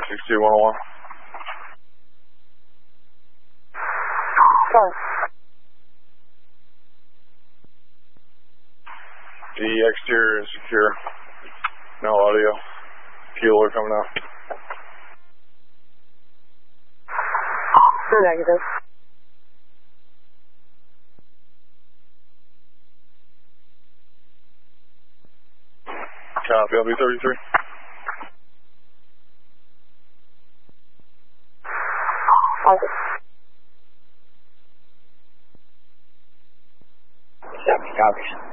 562-101. Sorry. The exterior is secure. No audio. Keeler coming out. Negative. Copy, I'll be 33. Okay. Copy.